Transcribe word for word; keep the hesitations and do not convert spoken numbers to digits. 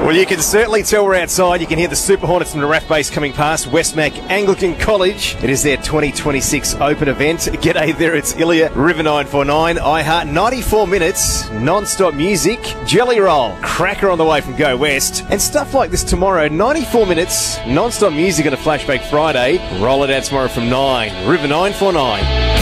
Well, you can certainly tell we're outside. You can hear the Super Hornets from the R A F base coming past Westmac Anglican College. It is their twenty twenty-six Open event. G'day there, it's Ilya, River nine four nine, iHeart, ninety-four minutes, non-stop music, Jelly Roll, cracker on the way from Go West, and stuff like this tomorrow, ninety-four minutes, non-stop music on a Flashback Friday. Roll it out tomorrow from nine, River nine four nine.